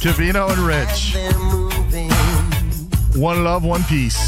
Cavino and Rich. One love, one peace.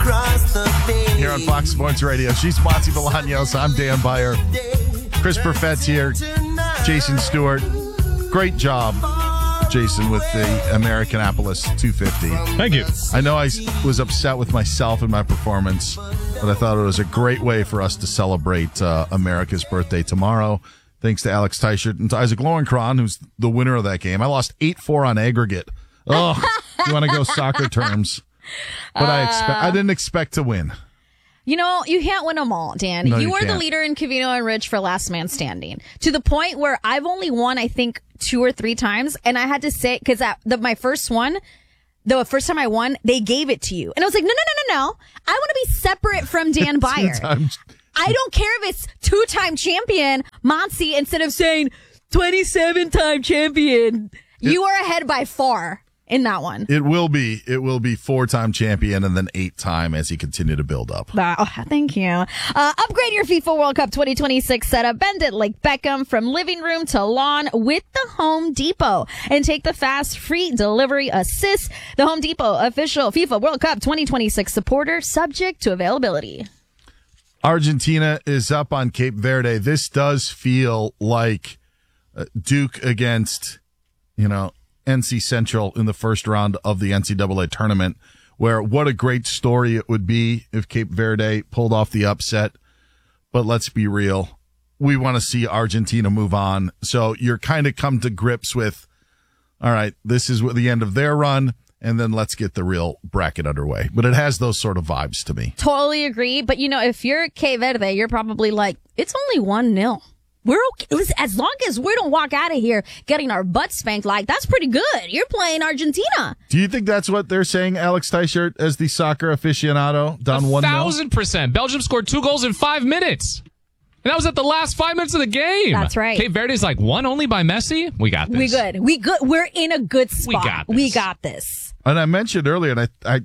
Here on Fox Sports Radio. She's Monty Bolaños. I'm Dan Beyer. Chris Perfett's here. Jason Stewart. Great job, Jason, with the Americanapolis 250. Thank you. I know I was upset with myself in my performance, but I thought it was a great way for us to celebrate America's birthday tomorrow. Thanks to Alex Teichert and to Isaac Lowenkron, who's the winner of that game. I lost 8-4 on aggregate. Oh, you want to go soccer terms. But I didn't expect to win. You know, you can't win them all, Dan. No, you you were the can't. leader in Cavino and Rich for last man standing, to the point where I've only won, I think, 2 or 3 times. And I had to say, because my first one, the first time I won, they gave it to you. And I was like, no. I want to be separate from Dan Beyer. I don't care if it's 2-time champion, Monty, instead of saying 27-time champion. You are ahead by far in that one. It will be 4-time champion and then 8-time as he continued to build up. Thank you. Upgrade your FIFA World Cup 2026 setup. Bend it like Beckham from living room to lawn with the Home Depot. And take the fast, free delivery assist. The Home Depot official FIFA World Cup 2026 supporter, subject to availability. Argentina is up on Cape Verde. This does feel like Duke against, NC Central in the first round of the NCAA tournament, where what a great story it would be if Cape Verde pulled off the upset. But let's be real. We want to see Argentina move on. So you're kind of come to grips with, all right, this is the end of their run, and then let's get the real bracket underway. But it has those sort of vibes to me. Totally agree. But, if you're Cape Verde, you're probably like, it's only 1-0. We're okay. As long as we don't walk out of here getting our butts spanked, that's pretty good. You're playing Argentina. Do you think that's what they're saying, Alex Teichert, as the soccer aficionado, down 1-0? 1,000%. Belgium scored 2 goals in 5 minutes. And that was at the last 5 minutes of the game. That's right. Cape Verde's like, won only by Messi? We got this. We good. We're in a good spot. We got this. We got this. And I mentioned earlier, and I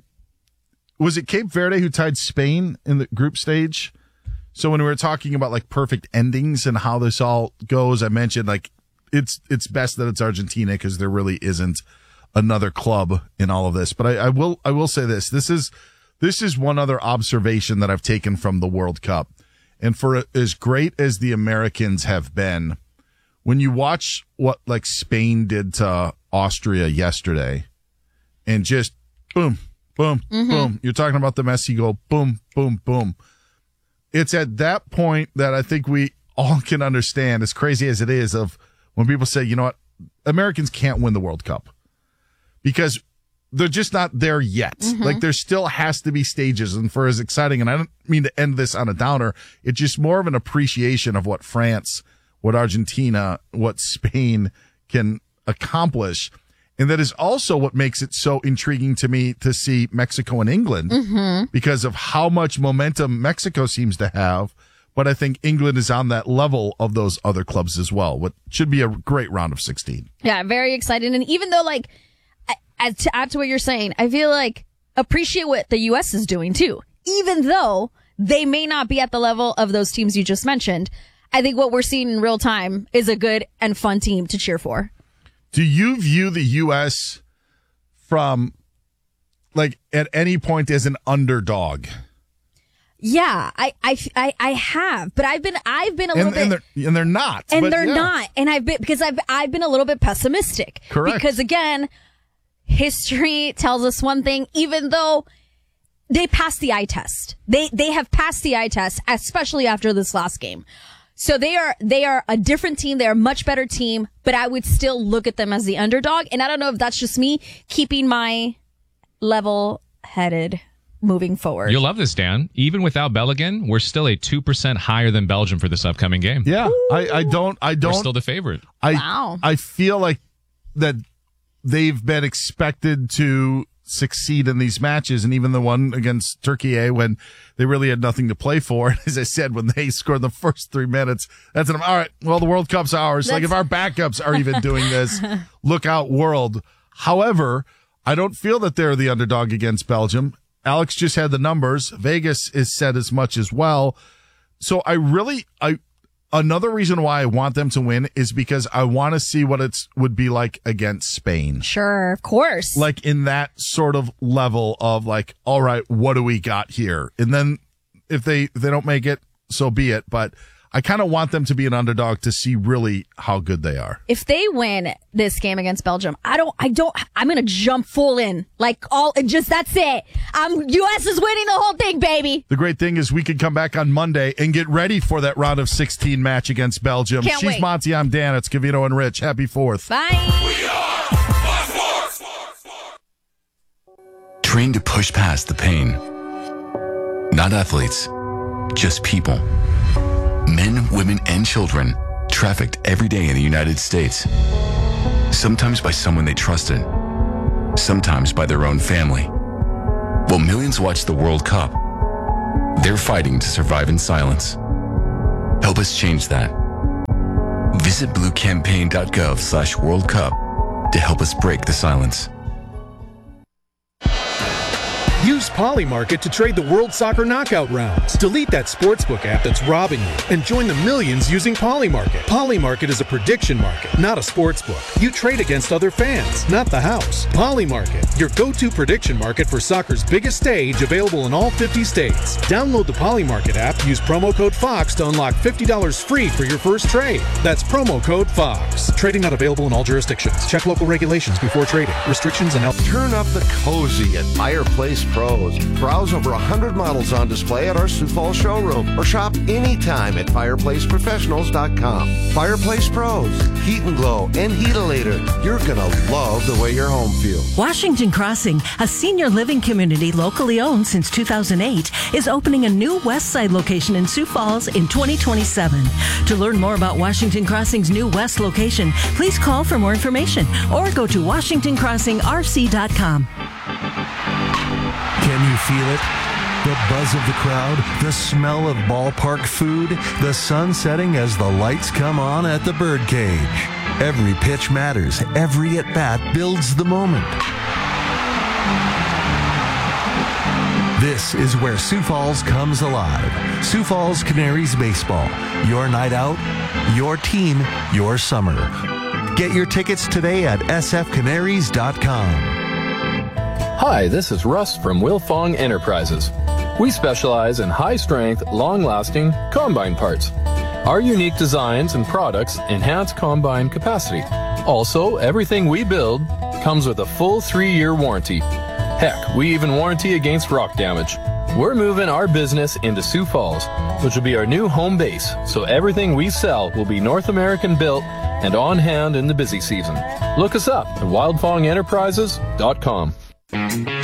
was it Cape Verde who tied Spain in the group stage? So when we were talking about perfect endings and how this all goes, I mentioned it's best that it's Argentina because there really isn't another club in all of this. But I will say this. This is one other observation that I've taken from the World Cup. And for as great as the Americans have been, when you watch what Spain did to Austria yesterday and just boom, boom, boom. You're talking about the Messi goal, boom, boom, boom. It's at that point that I think we all can understand, as crazy as it is, of when people say, you know what, Americans can't win the World Cup because they're just not there yet. There still has to be stages. And for as exciting, and I don't mean to end this on a downer, it's just more of an appreciation of what France, what Argentina, what Spain can accomplish. And that is also what makes it so intriguing to me to see Mexico and England because of how much momentum Mexico seems to have. But I think England is on that level of those other clubs as well, what should be a great round of 16. Yeah, very excited. And even though, to add to what you're saying, I feel appreciate what the U.S. is doing too. Even though they may not be at the level of those teams you just mentioned, I think what we're seeing in real time is a good and fun team to cheer for. Do you view the U.S. from, at any point as an underdog? Yeah, I have, but I've been a little bit, and they're not, not, and I've been a little bit pessimistic. Correct. Because again, history tells us one thing, even though they passed the eye test. They have passed the eye test, especially after this last game. So they are a different team. They're a much better team, but I would still look at them as the underdog. And I don't know if that's just me keeping my level-headed moving forward. You'll love this, Dan. Even without Belligan, we're still a 2% higher than Belgium for this upcoming game. Yeah, I don't. We're still the favorite. Wow. I feel like that they've been expected to succeed in these matches, and even the one against Turkey when they really had nothing to play for. As I said, when they scored the first 3 minutes, that's all right. Well, the World Cup's ours. If our backups are even doing this, look out, world. However, I don't feel that they're the underdog against Belgium. Alex just had the numbers. Vegas has said as much as well. So I another reason why I want them to win is because I want to see what it would be like against Spain. Sure, of course. Like in that sort of level of like, all right, what do we got here? And then if they don't make it, so be it. But I kind of want them to be an underdog to see really how good they are. If they win this game against Belgium, I'm going to jump full in. Like that's it. US is winning the whole thing, baby. The great thing is we could come back on Monday and get ready for that round of 16 match against Belgium. Can't She's wait. Monty, I'm Dan. It's Cavino and Rich. Happy 4th. Bye. We are Fox Sports. Trained to push past the pain. Not athletes, just people. Men, women, and children trafficked every day in the United States. Sometimes by someone they trusted, sometimes by their own family. While millions watch the World Cup, they're fighting to survive in silence. Help us change that. Visit bluecampaign.gov/World Cup to help us break the silence. Use Polymarket to trade the World Soccer Knockout rounds. Delete that sportsbook app that's robbing you and join the millions using Polymarket. Polymarket is a prediction market, not a sportsbook. You trade against other fans, not the house. Polymarket, your go-to prediction market for soccer's biggest stage, available in all 50 states. Download the Polymarket app, use promo code FOX to unlock $50 free for your first trade. That's promo code FOX. Trading not available in all jurisdictions. Check local regulations before trading. Restrictions and Turn up the cozy at Fireplace Pros. Browse over 100 models on display at our Sioux Falls showroom or shop anytime at fireplaceprofessionals.com. Fireplace Pros, Heat and Glow, and Heatalator. You're going to love the way your home feels. Washington Crossing, a senior living community locally owned since 2008, is opening a new West Side location in Sioux Falls in 2027. To learn more about Washington Crossing's new West location, please call for more information or go to WashingtonCrossingRC.com. Can you feel it? The buzz of the crowd, the smell of ballpark food, the sun setting as the lights come on at the Birdcage. Every pitch matters. Every at-bat builds the moment. This is where Sioux Falls comes alive. Sioux Falls Canaries Baseball. Your night out, your team, your summer. Get your tickets today at sfcanaries.com. Hi, this is Russ from Wilfong Enterprises. We specialize in high-strength, long-lasting combine parts. Our unique designs and products enhance combine capacity. Also, everything we build comes with a full 3-year warranty. Heck, we even warranty against rock damage. We're moving our business into Sioux Falls, which will be our new home base, so everything we sell will be North American built and on hand in the busy season. Look us up at wildfongenterprises.com.